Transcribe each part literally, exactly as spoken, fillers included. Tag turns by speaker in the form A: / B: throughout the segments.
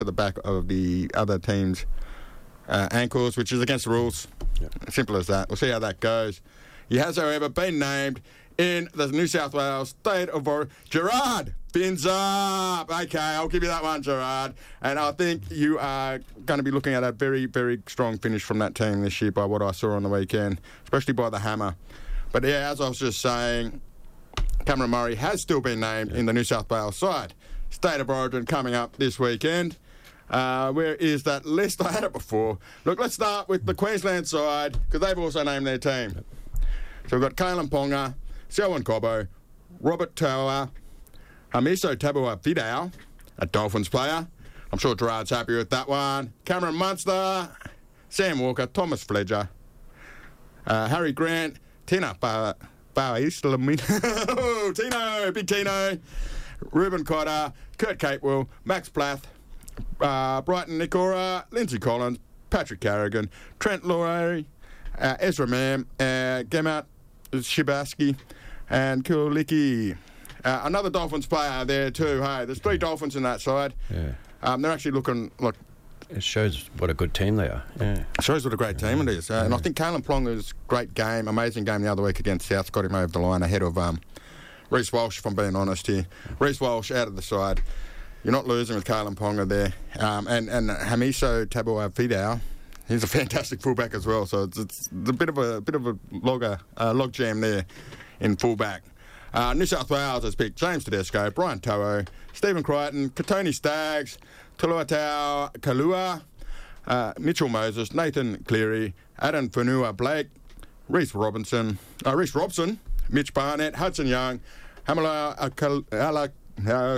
A: at the back of the other team's uh, ankles, which is against the rules. Yep. Simple as that. We'll see how that goes. He has, however, been named in the New South Wales State of Origin. Gerard, fins up. Okay, I'll give you that one, Gerard. And I think you are going to be looking at a very, very strong finish from that team this year by what I saw on the weekend, especially by the hammer. But yeah, as I was just saying, Cameron Murray has still been named yeah. in the New South Wales side. State of Origin coming up this weekend. Uh, where is that list? I had it before. Look, let's start with the Queensland side, because they've also named their team. So we've got Kalen Ponga, Selwyn Cobbo, Robert Toa, Hamiso Tabuai-Fidow, a Dolphins player. I'm sure Gerard's happy with that one. Cameron Munster, Sam Walker, Thomas Fletcher, uh, Harry Grant, Tina Ba- Ba'islamina, oh, Tino, big Tino, Ruben Cotter, Kurt Capewell, Max Plath, uh, Brighton Nikora, Lindsay Collins, Patrick Carrigan, Trent Laurie, uh, Ezra Mam, uh, Gemat Shibaski, and Kulicki. Uh, another Dolphins player there too. Hey, there's three Dolphins in that side.
B: Yeah.
A: Um, they're actually looking like.
B: It shows what a good team they are. Yeah.
A: It shows what a great team it is. Uh, yeah. And I think Kalen Ponga's great game, amazing game the other week against South, got him over the line ahead of um, Reece Walsh, if I'm being honest here. Reece Walsh out of the side. You're not losing with Kalen Ponga there. Um, and, and Hamiso Tabuai-Fidow, he's a fantastic fullback as well. So it's, it's a bit of a bit of a logger, uh, log jam there in fullback. Uh, New South Wales has picked James Tedesco, Brian To'o, Stephen Crichton, Katoni Staggs, Tuluatau Kalua, uh, Mitchell Moses, Nathan Cleary, Adam Funua-Blake, Reece Robinson, uh, Reece Robson, Mitch Barnett, Hudson Young, Hamala Akala. Uh,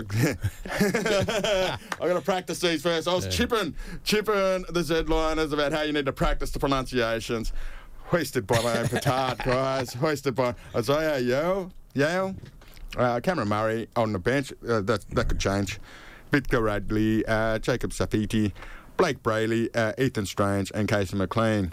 A: I've got to practice these first. I was yeah. chipping, chipping the Z-liners about how you need to practice the pronunciations. Hoisted by my own petard, guys. Hoisted by Isaiah Yale. Yale, uh, Cameron Murray on the bench, uh, that that could change. Vitka Radley, uh, Jacob Safiti, Blake Brayley, uh, Ethan Strange, and Casey McLean.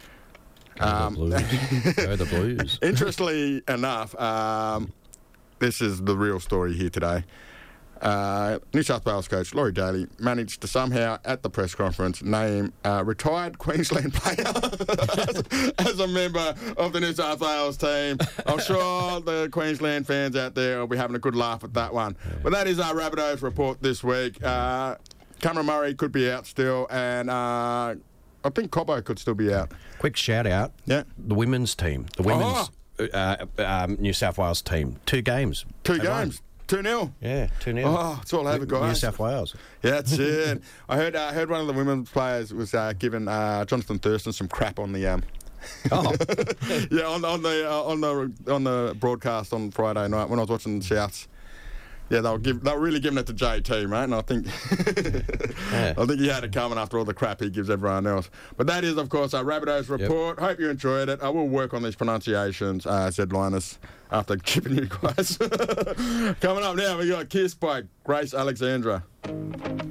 A: Um,
B: Go the Blues. Go the Blues.
A: Interestingly enough, um, this is the real story here today. Uh, New South Wales coach Laurie Daly managed to somehow, at the press conference, name a retired Queensland player as, as a member of the New South Wales team. I'm sure the Queensland fans out there will be having a good laugh at that one. Yeah. But that is our Rabbitohs report this week. Uh, Cameron Murray could be out still, and uh, I think Cobbo could still be out.
B: Quick shout out.
A: Yeah.
B: The women's team. The women's
A: oh.
B: uh, um, New South Wales team. Two games.
A: Two
B: they
A: games.
B: Won.
A: two nil.
B: Yeah, two nil.
A: Oh, it's all over, guys.
B: New South Wales.
A: Yeah, that's it. I heard uh, heard one of the women's players was uh, giving uh, Jonathan Thurston some crap on the um.
B: oh.
A: yeah, on, on the uh, on the on the broadcast on Friday night when I was watching the Souths. Yeah, they were give they were really giving it to J T, mate, and I think yeah. I think he had it coming after all the crap he gives everyone else. But that is, of course, our Rabbitohs report. Yep. Hope you enjoyed it. I will work on these pronunciations, uh, said Linus, after chipping you guys. Coming up now, we got Kissed by Grace Alexandra.